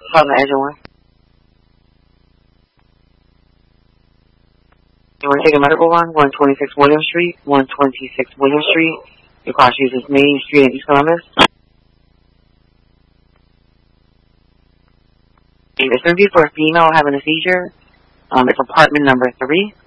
Father Edgeworth. You want to take a medical run? 126 William Street, 126 William Street. Your car uses Main Street in East Columbus. It's going to be for a female having a seizure. It's apartment number 3.